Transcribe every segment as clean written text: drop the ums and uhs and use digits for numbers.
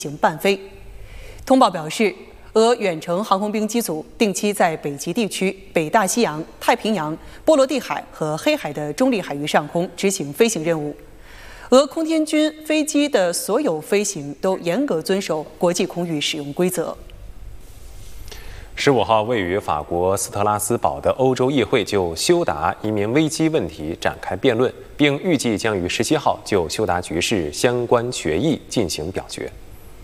行伴飞。通报表示，俄远程航空兵机组定期在北极地区、北大西洋、太平洋、波罗的海和黑海的中立海域上空执行飞行任务。俄空天军飞机的所有飞行都严格遵守国际空域使用规则。 15号，位于法国斯特拉斯堡的欧洲议会就休达移民危机问题展开辩论，并预计将于17号就休达局势相关决议进行表决。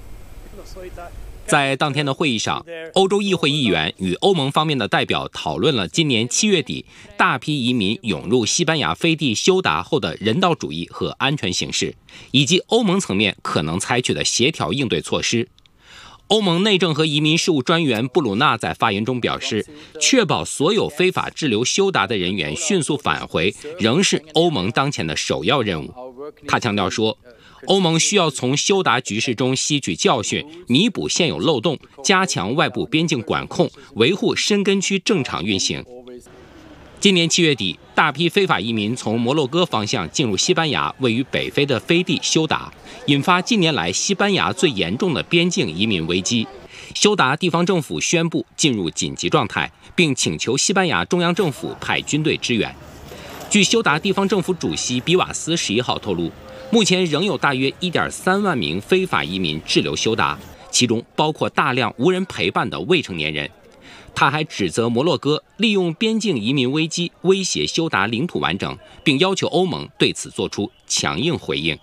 在当天的会议上，欧洲议会议员与欧盟方面的代表讨论了今年7月底大批移民涌入西班牙飞地休达后的人道主义和安全形势，以及欧盟层面可能采取的协调应对措施。欧盟内政和移民事务专员布鲁纳在发言中表示，确保所有非法滞留休达的人员迅速返回，仍是欧盟当前的首要任务。他强调说，欧盟需要从休达局势中吸取教训，弥补现有漏洞，加强外部边境管控，维护申根区正常运行。今年7月底，大批非法移民从摩洛哥方向进入西班牙位于北非的飞地休达，引发近年来西班牙最严重的边境移民危机。休达地方政府宣布进入紧急状态，并请求西班牙中央政府派军队支援。据休达地方政府主席比瓦斯11号透露，目前仍有大约1.3万名非法移民滞留休达，其中包括大量无人陪伴的未成年人。他还指责摩洛哥利用边境移民危机威胁休达领土完整，并要求欧盟对此作出强硬回应。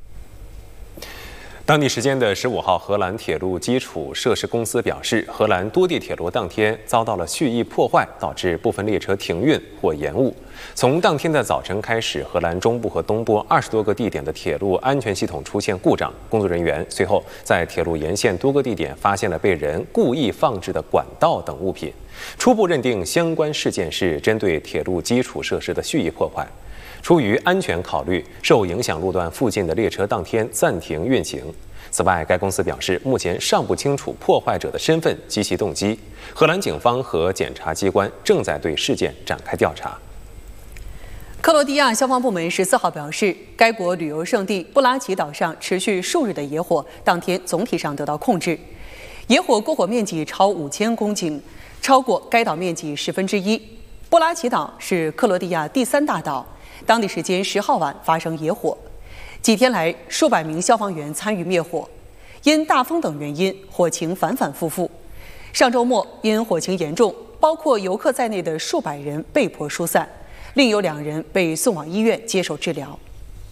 当地时间的15号，荷兰铁路基础设施公司表示，荷兰多地铁路当天遭到了蓄意破坏，导致部分列车停运或延误。从当天的早晨开始，荷兰中部和东部20多个地点的铁路安全系统出现故障，工作人员随后在铁路沿线多个地点发现了被人故意放置的管道等物品，初步认定相关事件是针对铁路基础设施的蓄意破坏。出于安全考虑，受影响路段附近的列车当天暂停运行。此外，该公司表示，目前尚不清楚破坏者的身份及其动机。荷兰警方和检察机关正在对事件展开调查。 克罗地亚消防部门14号表示，该国旅游胜地布拉奇岛上持续数日的野火，当天总体上得到控制。野火过火面积超5000公顷，超过该岛面积1/10。布拉奇岛是克罗地亚第3大岛，当地时间10号晚发生野火。几天来，数百名消防员参与灭火，因大风等原因，火情反反复复。上周末，因火情严重，包括游客在内的数百人被迫疏散，另有2人被送往医院接受治疗。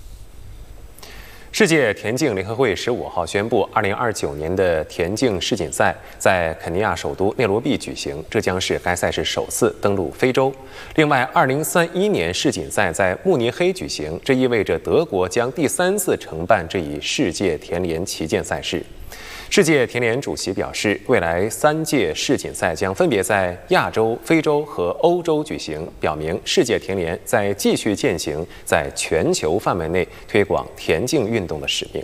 世界田径联合会15号宣布，2029年的田径世锦赛在肯尼亚首都内罗毕举行，这将是该赛事首次登陆非洲。另外，2031年世锦赛在慕尼黑举行，这意味着德国将第3次承办这一世界田联旗舰赛事。世界田联主席表示，未来3届世锦赛将分别在亚洲、非洲和欧洲举行，表明世界田联在继续践行在全球范围内推广田径运动的使命。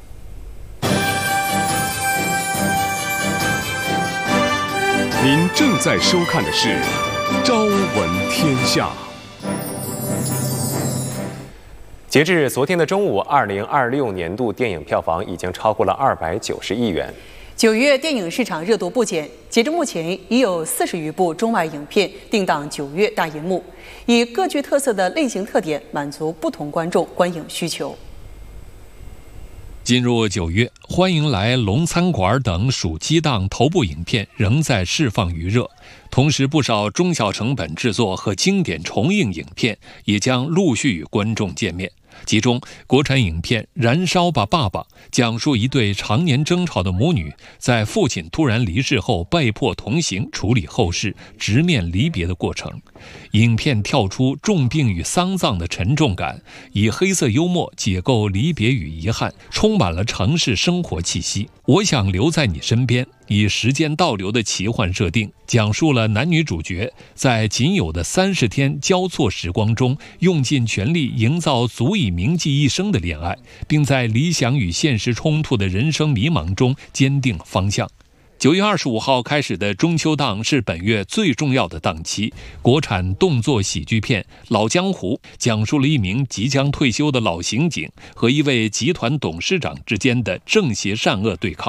您正在收看的是《朝闻天下》。 截至昨天的中午，2026年度电影票房已经超过了290亿元。 9月电影市场热度不减，截至目前已有40余部中外影片定档9月大银幕，以各具特色的类型特点满足不同观众观影需求。 进入9月，欢迎来龙餐馆等暑期档头部影片仍在释放余热，同时不少中小成本制作和经典重映影片也将陆续与观众见面。其中，国产影片《燃烧吧，爸爸》讲述一对常年争吵的母女在父亲突然离世后被迫同行处理后事，直面离别的过程。影片跳出重病与丧葬的沉重感，以黑色幽默解构离别与遗憾，充满了城市生活气息。我想留在你身边，以时间倒流的奇幻设定，讲述了男女主角在仅有的30天交错时光中，用尽全力营造足以铭记一生的恋爱，并在理想与现实冲突的人生迷茫中坚定方向。9月25号开始的中秋档是本月最重要的档期。国产动作喜剧片《老江湖》讲述了一名即将退休的老刑警和一位集团董事长之间的正邪善恶对抗。